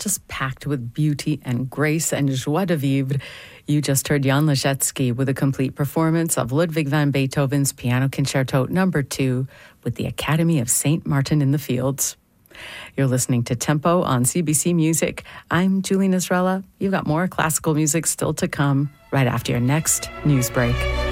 just packed with beauty and grace and joie de vivre. You just heard Jan Leschetski with a complete performance of Ludwig van Beethoven's Piano Concerto No. 2 with the Academy of St. Martin in the Fields. You're listening to Tempo on CBC Music. I'm Julie Nasrallah. You've got more classical music still to come right after your next news break.